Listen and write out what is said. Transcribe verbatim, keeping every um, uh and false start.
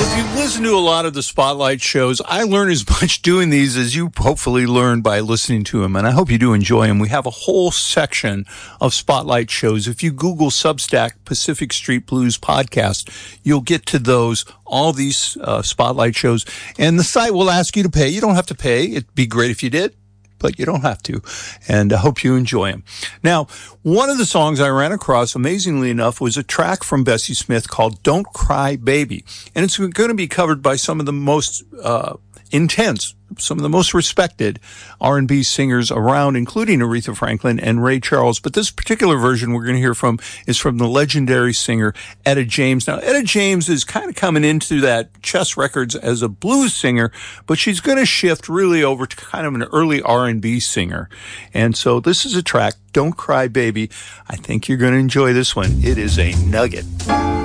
If you listen to a lot of the Spotlight shows, I learn as much doing these as you hopefully learn by listening to them, and I hope you do enjoy them. We have a whole section of Spotlight shows. If you Google Substack Pacific Street Blues podcast, you'll get to those, all these uh, Spotlight shows, and the site will ask you to pay. You don't have to pay. It'd be great if you did, but you don't have to, and I hope you enjoy them. Now, one of the songs I ran across, amazingly enough, was a track from Bessie Smith called Don't Cry Baby, and it's going to be covered by some of the most uh intense, some of the most respected R and B singers around, including Aretha Franklin and Ray Charles. But this particular version we're going to hear from is from the legendary singer Etta James. Now, Etta James is kind of coming into that Chess Records as a blues singer, but she's going to shift really over to kind of an early R and B singer. And so this is a track, Don't Cry Baby. I think you're going to enjoy this one. It is a nugget.